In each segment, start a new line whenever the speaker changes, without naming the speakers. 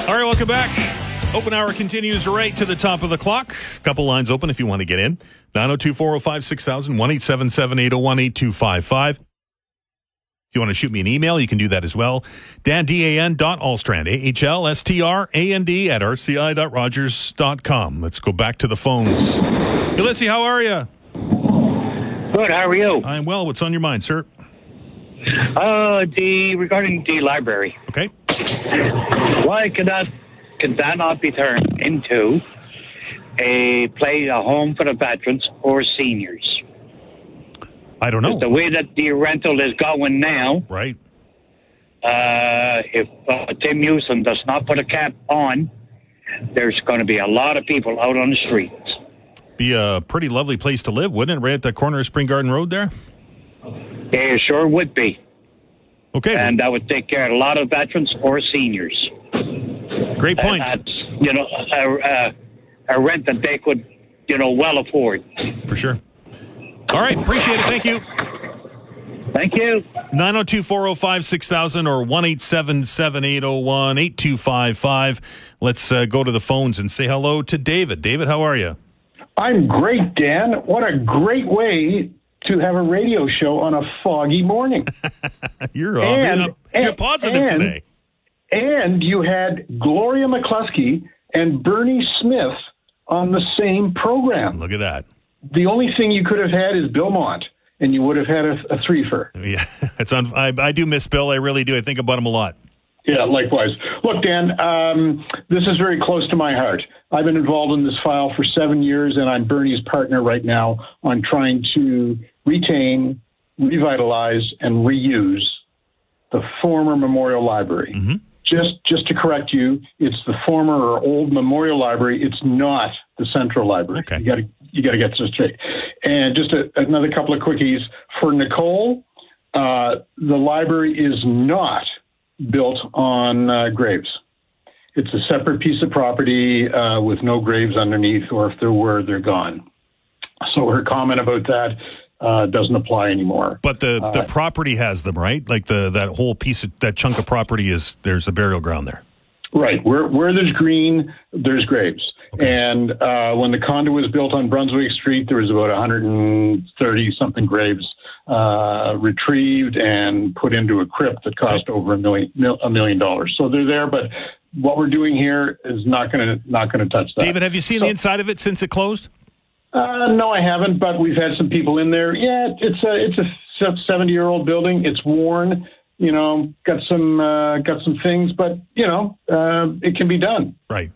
All right, welcome back. Open hour continues right to the top of the clock. Couple lines open if you want to get in. 902-405-6000, 1-877-801-8255. If you want to shoot me an email, you can do that as well. Dan, Dan.Alstrand, AHLSTRAND at RCI.Rogers.com. Let's go back to the phones. Ulysses, how are you?
Good, how are you?
I'm well. What's on your mind, sir?
Regarding the library.
Okay.
Why could that not be turned into a home for the veterans or seniors?
I don't know.
The way that the rental is going now,
right?
If Tim Houston does not put a cap on, there's going to be a lot of people out on the streets.
Be a pretty lovely place to live, wouldn't it? Right at the corner of Spring Garden Road there?
It sure would be.
Okay.
And that would take care of a lot of veterans or seniors.
Great points.
That's, a rent that they could, well afford.
For sure. All right. Appreciate it. Thank you.
Thank you.
902-405-6000 or 1-877-801-8255. Let's go to the phones and say hello to David. David, how are you?
I'm great, Dan. What a great way to have a radio show on a foggy morning.
You're positive today.
And you had Gloria McCluskey and Bernie Smith on the same program.
Look at that.
The only thing you could have had is Bill Mont, and you would have had a threefer.
Yeah, I do miss Bill. I really do. I think about him a lot.
Yeah, likewise. Look, Dan, this is very close to my heart. I've been involved in this file for 7 years, and I'm Bernie's partner right now on trying to retain, revitalize, and reuse the former Memorial Library.
Mm-hmm.
Just to correct you, it's the former or old Memorial Library. It's not the Central Library.
Okay.
You got to get this straight. And just another couple of quickies for Nicole. The library is not built on graves. It's a separate piece of property with no graves underneath, or if there were, they're gone. So her comment about that doesn't apply anymore.
But the property has them, right? Like that whole piece of that chunk of property there's a burial ground there.
Right. Where there's green, there's graves. Okay. And when the condo was built on Brunswick Street, there was about 130 something graves retrieved and put into a crypt that cost over $1 million. So they're there, but what we're doing here is not going to touch that.
David, have you seen the inside of it since it closed?
No, I haven't, but we've had some people in there. Yeah, it's a 70-year-old building. It's worn, got some things, but it can be done.
Right.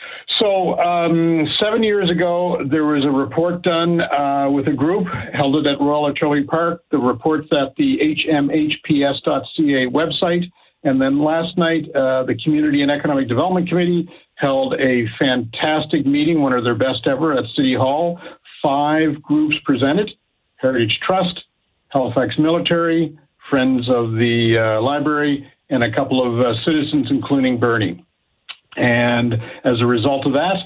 So 7 years ago, there was a report done with a group held at Royal Artillery Park. The report's at the hmhps.ca website. And then last night, the Community and Economic Development Committee held a fantastic meeting, one of their best ever, at City Hall. 5 groups presented: Heritage Trust, Halifax Military, Friends of the Library, and a couple of citizens, including Bernie. And as a result of that,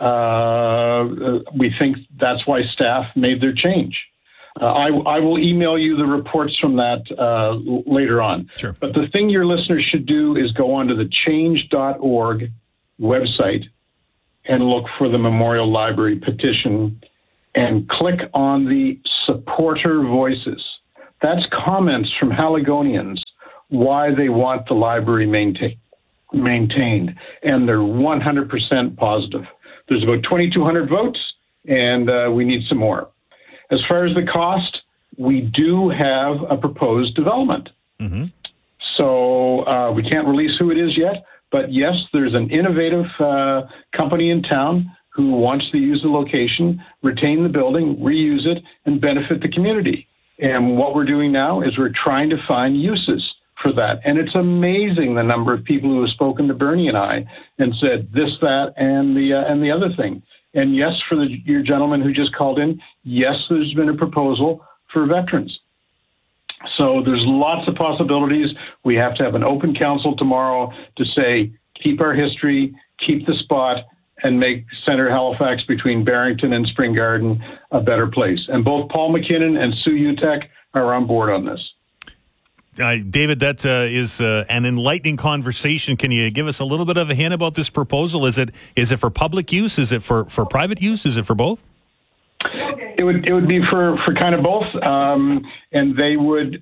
we think that's why staff made their change. I will email you the reports from that later on.
Sure.
But the thing your listeners should do is go onto the change.org website and look for the Memorial Library petition and click on the supporter voices. That's comments from Haligonians why they want the library maintained, and they're 100% positive. There's about 2,200 votes, and we need some more. As far as the cost, we do have a proposed development. Mm-hmm. So we can't release who it is yet, but yes, there's an innovative company in town who wants to use the location, retain the building, reuse it, and benefit the community. And what we're doing now is we're trying to find uses for that. And it's amazing the number of people who have spoken to Bernie and I and said this, that, and the other thing. And yes, for your gentleman who just called in, yes, there's been a proposal for veterans. So there's lots of possibilities. We have to have an open council tomorrow to say, keep our history, keep the spot, and make Centre Halifax between Barrington and Spring Garden a better place. And both Paul McKinnon and Sue Utek are on board on this.
David, that is an enlightening conversation. Can you give us a little bit of a hint about this proposal? Is it for public use? Is it for private use? Is it for both?
It would be for kind of both, and they would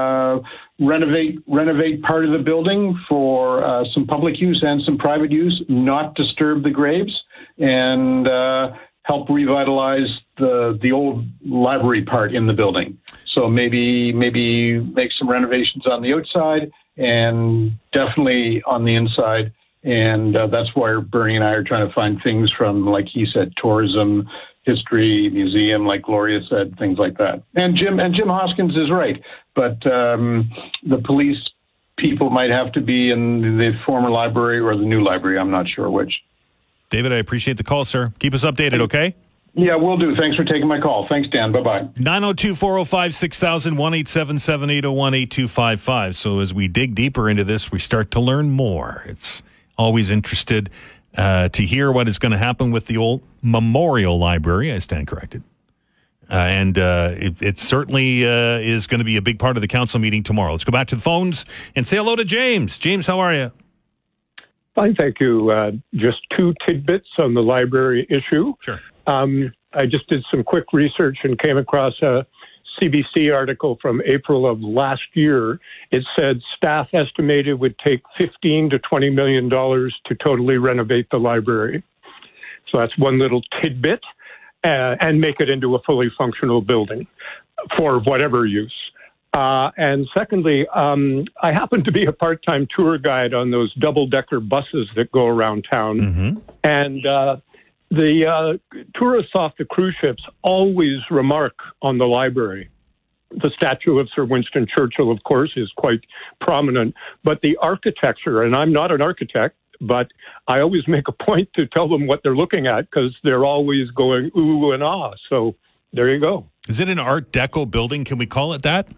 renovate part of the building for some public use and some private use, not disturb the graves, and help revitalize the old library part in the building. So maybe make some renovations on the outside and definitely on the inside. And that's why Bernie and I are trying to find things from, like he said, tourism, history, museum, like Gloria said, things like that. And Jim Hoskins is right, but the police people might have to be in the former library or the new library. I'm not sure which.
David, I appreciate the call, sir. Keep us updated, okay?
Yeah, will do. Thanks for taking my call. Thanks, Dan. Bye-bye.
902-405-6000, 1-877-801-8255. So as we dig deeper into this, we start to learn more. It's always interested to hear what is going to happen with the old Memorial Library. I stand corrected. And it certainly is going to be a big part of the council meeting tomorrow. Let's go back to the phones and say hello to James. James, how are you?
Fine, thank you. Just two tidbits on the library issue.
Sure.
I just did some quick research and came across a CBC article from April of last year. It said staff estimated it would take $15 to $20 million to totally renovate the library. So that's one little tidbit, and make it into a fully functional building for whatever use. And secondly, I happen to be a part-time tour guide on those double-decker buses that go around town. Mm-hmm. And the tourists off the cruise ships always remark on the library. The statue of Sir Winston Churchill, of course, is quite prominent. But the architecture, and I'm not an architect, but I always make a point to tell them what they're looking at because they're always going ooh and ah. So there you go.
Is it an Art Deco building? Can we call it that?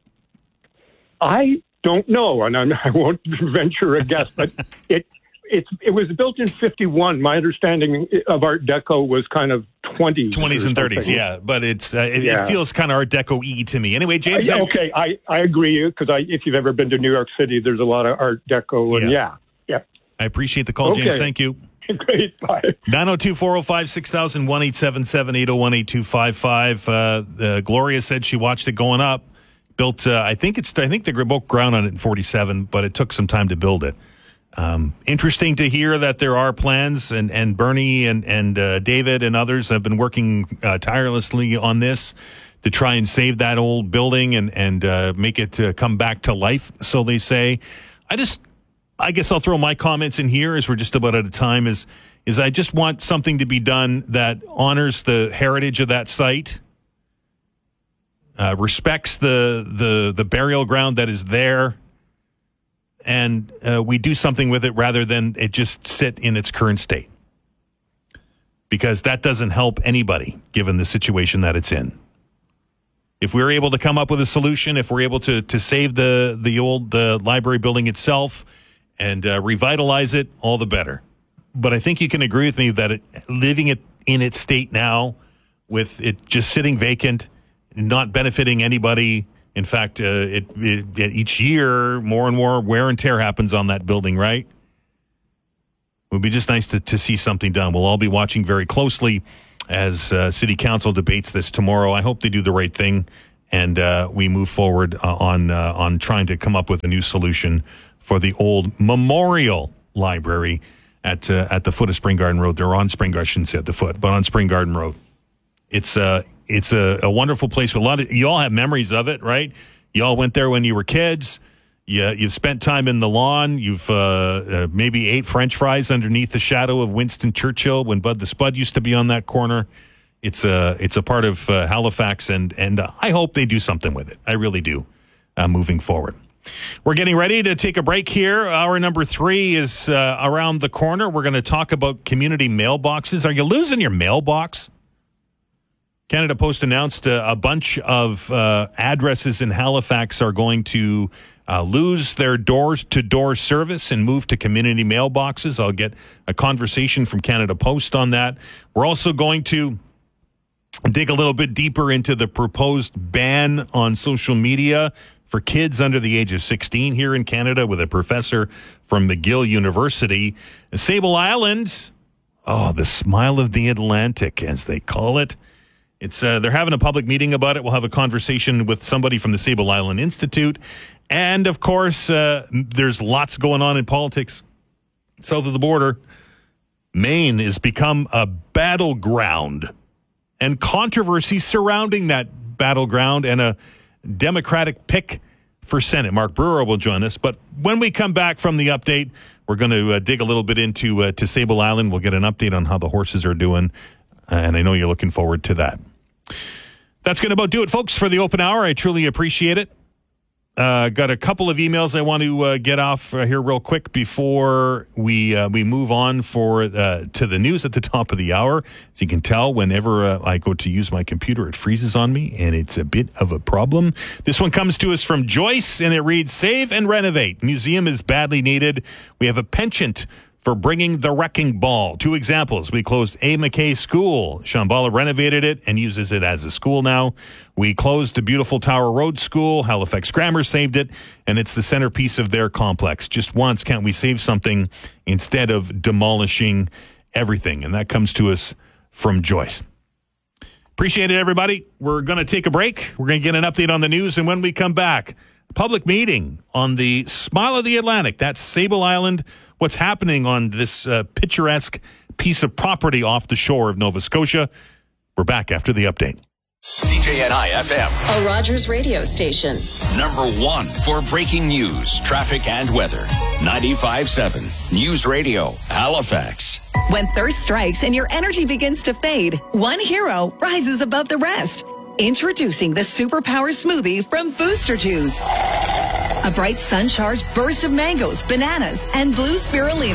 I don't know, and I won't venture a guess, but it was built in 51. My understanding of Art Deco was kind of 20s and 30s,
yeah. But it feels kind of Art Deco-y to me. Anyway, James.
Okay, I agree, because if you've ever been to New York City, there's a lot of Art Deco, and yeah.
I appreciate the call, James. Thank you.
Great, bye.
902-405-6000, 1-877-801-8255. Gloria said she watched it going up. Built, I think they broke ground on it in 47, but it took some time to build it. Interesting to hear that there are plans, and Bernie and David and others have been working tirelessly on this to try and save that old building and make it come back to life, so they say. I guess I'll throw my comments in here as we're just about out of time, is I just want something to be done that honors the heritage of that site, respects the burial ground that is there, and we do something with it rather than it just sit in its current state. Because that doesn't help anybody, given the situation that it's in. If we're able to come up with a solution, if we're able to save the old library building itself and revitalize it, all the better. But I think you can agree with me that leaving it in its state now, with it just sitting vacant, not benefiting anybody. In fact, each year, more and more wear and tear happens on that building, right? It would be just nice to see something done. We'll all be watching very closely as City Council debates this tomorrow. I hope they do the right thing, and we move forward on trying to come up with a new solution for the old Memorial Library at the foot of Spring Garden Road. They're on Spring Garden, I shouldn't say at the foot, but on Spring Garden Road. It's a wonderful place. You all have memories of it, right? You all went there when you were kids. You've spent time in the lawn. You've maybe ate French fries underneath the shadow of Winston Churchill when Bud the Spud used to be on that corner. It's a part of Halifax, and I hope they do something with it. I really do, moving forward. We're getting ready to take a break here. Hour number 3 is around the corner. We're going to talk about community mailboxes. Are you losing your mailbox? Canada Post announced a bunch of addresses in Halifax are going to lose their doors-to-door service and move to community mailboxes. I'll get a conversation from Canada Post on that. We're also going to dig a little bit deeper into the proposed ban on social media for kids under the age of 16 here in Canada with a professor from McGill University. Sable Island, the smile of the Atlantic, as they call it. It's they're having a public meeting about it. We'll have a conversation with somebody from the Sable Island Institute. And, of course, there's lots going on in politics south of the border. Maine has become a battleground, and controversy surrounding that battleground, and a Democratic pick for Senate. Mark Brewer will join us. But when we come back from the update, we're going to dig a little bit into to Sable Island. We'll get an update on how the horses are doing, and I know you're looking forward to that. That's going to about do it, folks, for the open hour. I truly appreciate it. Got a couple of emails I want to get off here real quick before we move on to the news at the top of the hour. As you can tell, whenever I go to use my computer, it freezes on me, and it's a bit of a problem. This one comes to us from Joyce, and it reads, "Save and renovate. Museum is badly needed. We have a penchant for bringing the wrecking ball. 2 examples. We closed A. McKay School. Shambhala renovated it and uses it as a school now. We closed the beautiful Tower Road School. Halifax Grammar saved it, and it's the centerpiece of their complex. Just once, can't we save something instead of demolishing everything?" And that comes to us from Joyce. Appreciate it, everybody. We're going to take a break. We're going to get an update on the news, and when we come back, public meeting on the Smile of the Atlantic. That's Sable Island. What's happening on this picturesque piece of property off the shore of Nova Scotia. We're back after the update.
CJNI FM,
a Rogers radio station.
number 1 for breaking news, traffic, and weather. 95.7 News Radio, Halifax.
When thirst strikes and your energy begins to fade, one hero rises above the rest. Introducing the Superpower Smoothie from Booster Juice. A bright sun-charged burst of mangoes, bananas, and blue spirulina.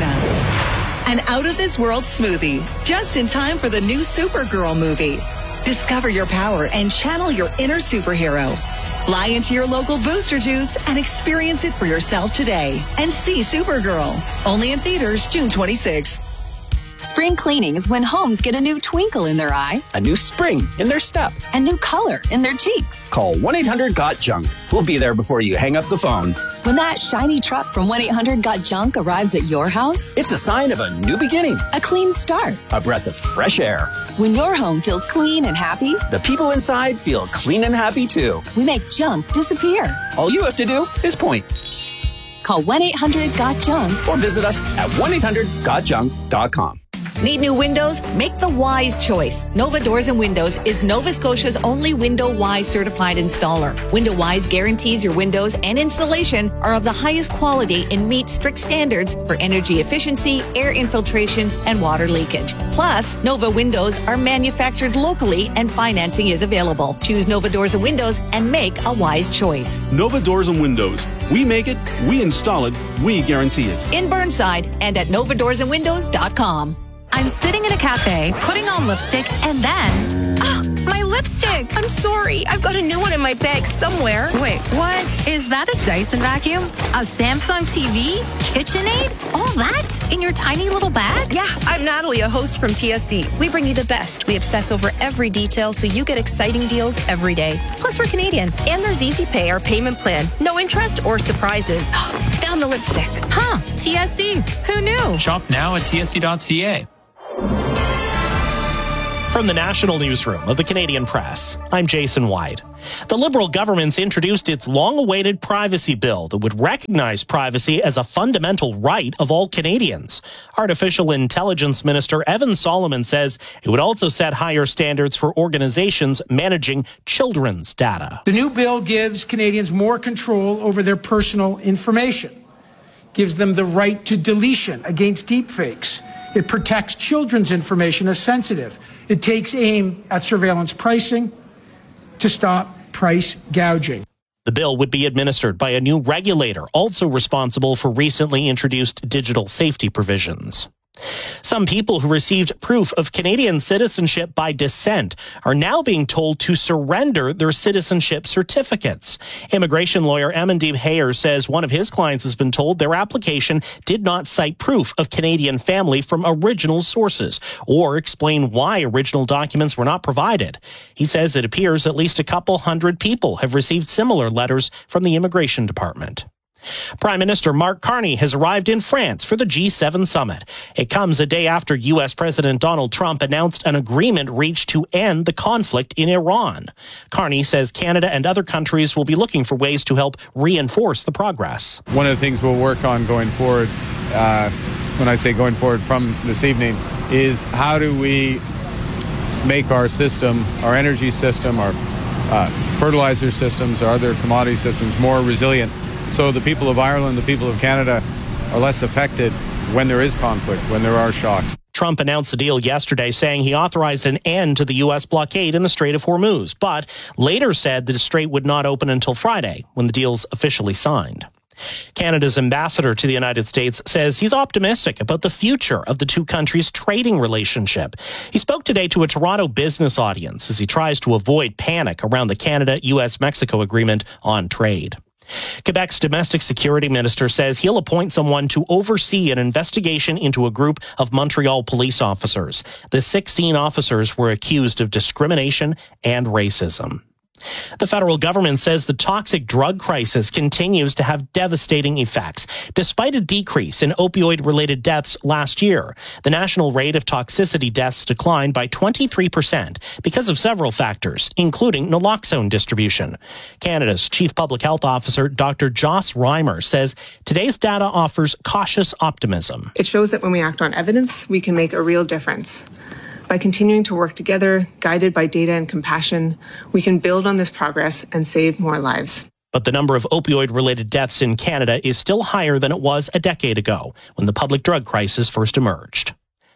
An out-of-this-world smoothie, just in time for the new Supergirl movie. Discover your power and channel your inner superhero. Fly into your local Booster Juice and experience it for yourself today. And see Supergirl. Only in theaters June 26th.
Spring cleaning is when homes get a new twinkle in their eye,
a new spring in their step,
a new color in their cheeks.
Call 1-800-GOT-JUNK. We'll be there before you hang up the phone.
When that shiny truck from 1-800-GOT-JUNK arrives at your house,
it's a sign of a new beginning,
a clean start,
a breath of fresh air.
When your home feels clean and happy,
the people inside feel clean and happy too.
We make junk disappear.
All you have to do is point.
Call 1-800-GOT-JUNK
or visit us at 1-800-GOTJUNK.com.
Need new windows? Make the wise choice. Nova Doors and Windows is Nova Scotia's only Window Wise certified installer. Window Wise guarantees your windows and installation are of the highest quality and meet strict standards for energy efficiency, air infiltration, and water leakage. Plus, Nova windows are manufactured locally and financing is available. Choose Nova Doors and Windows and make a wise choice.
Nova Doors and Windows. We make it, we install it, we guarantee it.
In Burnside and at novadoorsandwindows.com.
I'm sitting in a cafe, putting on lipstick, and then... my lipstick! I'm sorry. I've got a new one in my bag somewhere. Wait, what? Is that a Dyson vacuum? A Samsung TV? KitchenAid? All that? In your tiny little bag? Yeah, I'm Natalie, a host from TSC. We bring you the best. We obsess over every detail so you get exciting deals every day. Plus, we're Canadian. And there's Easy Pay, our payment plan. No interest or surprises. Found the lipstick. Huh, TSC. Who knew?
Shop now at tsc.ca.
From the National Newsroom of the Canadian Press, I'm Jason White. The Liberal government's introduced its long-awaited privacy bill that would recognize privacy as a fundamental right of all Canadians. Artificial Intelligence Minister Evan Solomon says it would also set higher standards for organizations managing children's data.
The new bill gives Canadians more control over their personal information, gives them the right to deletion against deepfakes. It protects children's information as sensitive. It takes aim at surveillance pricing to stop price gouging.
The bill would be administered by a new regulator, also responsible for recently introduced digital safety provisions. Some people who received proof of Canadian citizenship by descent are now being told to surrender their citizenship certificates. Immigration lawyer Amandeep Hayer says one of his clients has been told their application did not cite proof of Canadian family from original sources or explain why original documents were not provided. He says it appears at least a couple hundred people have received similar letters from the Immigration Department. Prime Minister Mark Carney has arrived in France for the G7 summit. It comes a day after U.S. President Donald Trump announced an agreement reached to end the conflict in Iran. Carney says Canada and other countries will be looking for ways to help reinforce the progress.
One of the things we'll work on going forward, when I say going forward from this evening, is how do we make our system, our energy system, our fertilizer systems, our other commodity systems more resilient, so the people of Ireland, the people of Canada are less affected when there is conflict, when there are shocks.
Trump announced the deal yesterday, saying he authorized an end to the U.S. blockade in the Strait of Hormuz, but later said the strait would not open until Friday, when the deal's officially signed. Canada's ambassador to the United States says he's optimistic about the future of the two countries' trading relationship. He spoke today to a Toronto business audience as he tries to avoid panic around the Canada-U.S.-Mexico agreement on trade. Quebec's domestic security minister says he'll appoint someone to oversee an investigation into a group of Montreal police officers. The 16 officers were accused of discrimination and racism. The federal government says the toxic drug crisis continues to have devastating effects. Despite a decrease in opioid-related deaths last year, the national rate of toxicity deaths declined by 23% because of several factors, including naloxone distribution. Canada's Chief Public Health Officer, Dr. Joss Reimer, says today's data offers cautious optimism.
It shows that when we act on evidence, we can make a real difference. By continuing to work together, guided by data and compassion, we can build on this progress and save more lives.
But the number of opioid-related deaths in Canada is still higher than it was a decade ago, when the public drug crisis first emerged.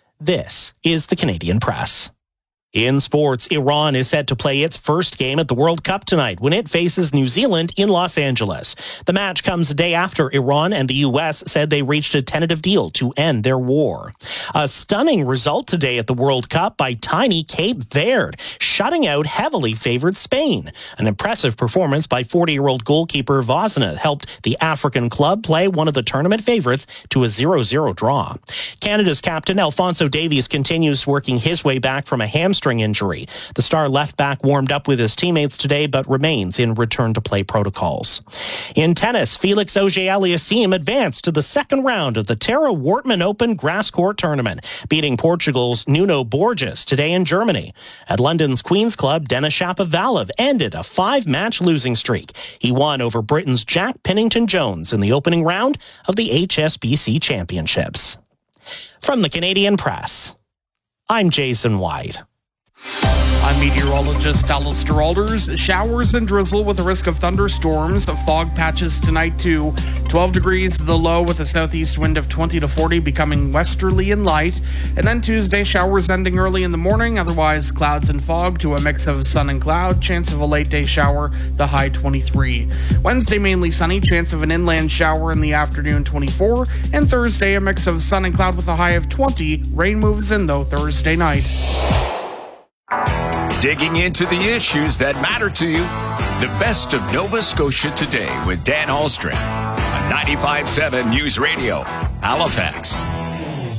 This is the Canadian Press. In sports, Iran is set to play its first game at the World Cup tonight when it faces New Zealand in Los Angeles. The match comes a day after Iran and the U.S. said they reached a tentative deal to end their war. A stunning result today at the World Cup by tiny Cape Verde, shutting out heavily favored Spain. An impressive performance by 40-year-old goalkeeper Vozina helped the African club play one of the tournament favorites to a 0-0 draw. Canada's captain Alphonso Davies continues working his way back from a hamstring injury. The star left back warmed up with his teammates today, but remains in return-to-play protocols. In tennis, Felix Auger-Aliassime advanced to the second round of the Tara Wortman Open Grass Court Tournament, beating Portugal's Nuno Borges today in Germany. At London's Queen's Club, Denis Shapovalov ended a 5-match losing streak. He won over Britain's Jack Pennington-Jones in the opening round of the HSBC Championships. From the Canadian Press, I'm Jason White.
I'm meteorologist Alistair Alders. Showers and drizzle with a risk of thunderstorms. Fog patches tonight too. 12 degrees the low with a southeast wind of 20 to 40 becoming westerly and light. And then Tuesday, showers ending early in the morning. Otherwise, clouds and fog to a mix of sun and cloud. Chance of a late day shower, the high 23. Wednesday, mainly sunny. Chance of an inland shower in the afternoon, 24. And Thursday, a mix of sun and cloud with a high of 20. Rain moves in, though, Thursday night.
Digging into the issues that matter to you. The best of Nova Scotia Today with Dan Ahlstrom on 95.7 News Radio, Halifax.